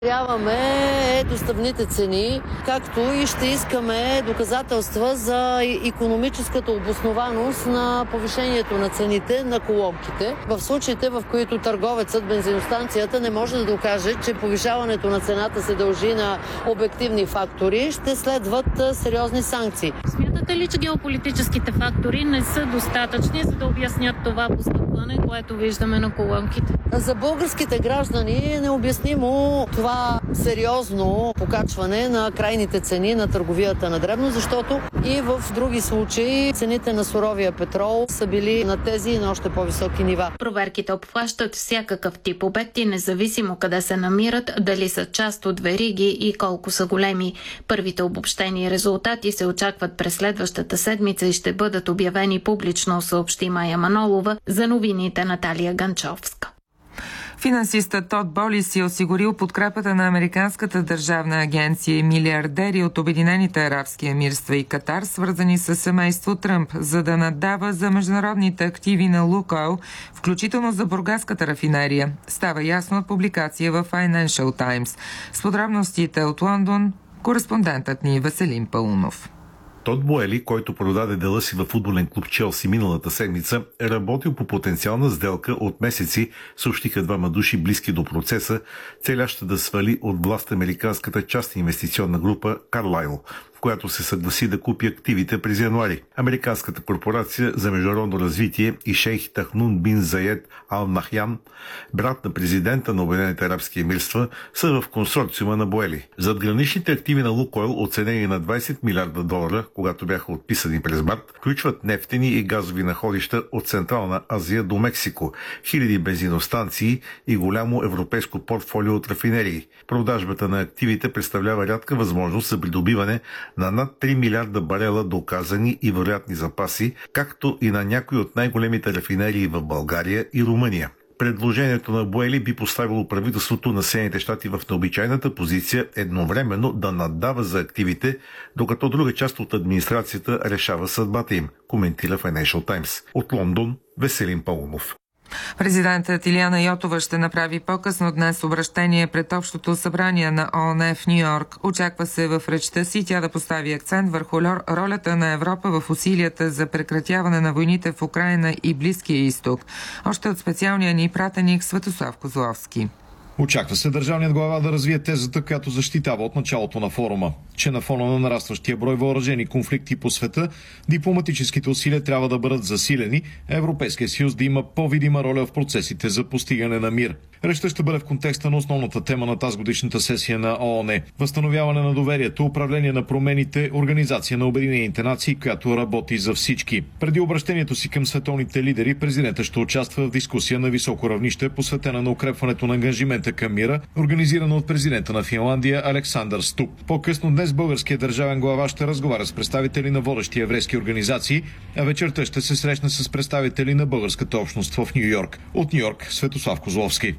Трябваме доставните цени, както и ще искаме доказателства за икономическата обоснованост на повишението на цените на колонките. В случаите, в които търговецът, бензиностанцията, не може да докаже, че повишаването на цената се дължи на обективни фактори, ще следват сериозни санкции. Смятате ли, че геополитическите фактори не са достатъчни, за да обяснят това поскъпване, което виждаме на колонките? За българските граждани е необяснимо това сериозно покачване на крайните цени на търговията на дребно, защото и в други случаи цените на суровия петрол са били на тези и на още по-високи нива. Проверките обхващат всякакъв тип обекти, независимо къде се намират, дали са част от вериги и колко са големи. Първите обобщени резултати се очакват през следващата седмица и ще бъдат обявени публично, съобщи Мая Манолова. За новините Наталия Ганчовска. Финансистът Тод Боли си осигурил подкрепата на американската държавна агенция и милиардери от Обединените арабски емирства и Катар, свързани с семейство Тръмп, за да наддава за международните активи на Лукойл, включително за бургаската рафинерия. Става ясно от публикация в Financial Times. С подробностите от Лондон, кореспондентът ни Веселин Паунов. Тод Боели, който продаде дела си във футболен клуб Челси миналата седмица, е работил по потенциална сделка от месеци, съобщиха двама души близки до процеса, целяща да свали от власт американската частна инвестиционна група Карлайл, която се съгласи да купи активите през януари. Американската корпорация за международно развитие и шейх Тахнун бин Заед Ал Нахян, брат на президента на Обединените арабски емирства, са в консорциума на Боели. Задграничните активи на Лукойл, оценени на $20 милиарда, когато бяха отписани през март, включват нефтени и газови находища от Централна Азия до Мексико, хиляди бензиностанции и голямо европейско портфолио от рафинерии. Продажбата на активите представлява рядка възможност за придобиване на над 3 милиарда барела доказани и вероятни запаси, както и на някои от най-големите рафинерии в България и Румъния. Предложението на Боели би поставило правителството на Съединените щати в необичайната позиция едновременно да наддава за активите, докато друга част от администрацията решава съдбата им, коментира Financial Times. От Лондон, Веселин Паунов. Президентът Илияна Йотова ще направи по-късно днес обръщение пред Общото събрание на ООН в Ню-Йорк. Очаква се в речта си тя да постави акцент върху ролята на Европа в усилията за прекратяване на войните в Украйна и Близкия изток. Още от специалния ни пратеник Светослав Козловски. Очаква се държавният глава да развие тезата, която защитава от началото на форума, че на фона на нарастващия брой въоръжени конфликти по света, дипломатическите усилия трябва да бъдат засилени, а Европейския съюз да има по-видима роля в процесите за постигане на мир. Речта ще бъде в контекста на основната тема на тази годишната сесия на ООН – възстановяване на доверието, управление на промените, Организация на Обединените нации, която работи за всички. Преди обращението си към световните лидери, президентът ще участва в дискусия на високо равнище, посветена на укрепването на ангажимента към мира, организирана от президента на Финландия Александър Ступ. По-късно днес българският държавен глава ще разговаря с представители на водещи еврейски организации, а вечерта ще се срещне с представители на българската общност в Ню-Йорк. От Ню-Йорк Светослав Козловски.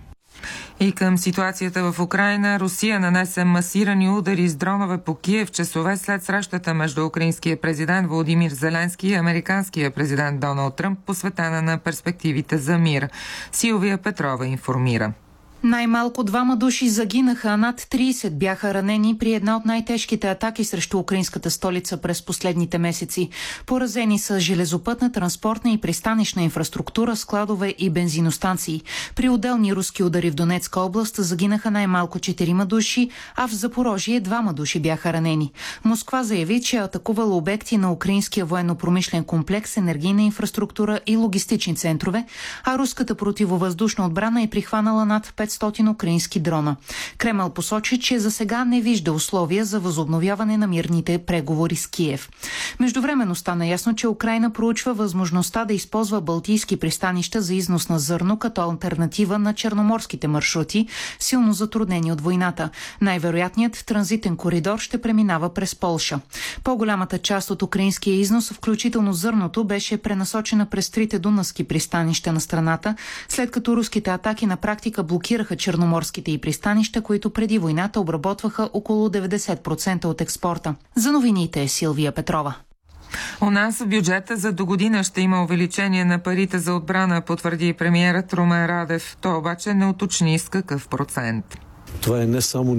И към ситуацията в Украйна, Русия нанесе масирани удари с дронове по Киев часове след срещата между украинския президент Володимир Зеленски и американския президент Доналд Тръмп, посветена на перспективите за мир. Силвия Петрова информира. Най-малко 2 души загинаха, а над 30 бяха ранени при една от най-тежките атаки срещу украинската столица през последните месеци. Поразени са железопътна, транспортна и пристанищна инфраструктура, складове и бензиностанции. При отделни руски удари в Донецка област загинаха най-малко 4 души, а в Запорожие 2 души бяха ранени. Москва заяви, че е атакувала обекти на украинския военно-промишлен комплекс, енергийна инфраструктура и логистични центрове, а руската противовъздушна отбрана е прихванала над 500 украински дрона. Кремъл посочи, че за сега не вижда условия за възобновяване на мирните преговори с Киев. Междувременно стана ясно, че Украйна проучва възможността да използва балтийски пристанища за износ на зърно като алтернатива на черноморските маршрути, силно затруднени от войната. Най-вероятният транзитен коридор ще преминава през Полша. По-голямата част от украинския износ, включително зърното, беше пренасочена през 3 дунавски пристанища на страната, след като руските атаки на практика блокираха черноморските и пристанища, които преди войната обработваха около 90% от експорта. За новините е Силвия Петрова. У нас в бюджета за догодина ще има увеличение на парите за отбрана, потвърди премиерът Румен Радев. Той обаче не уточни с какъв процент. Това е не само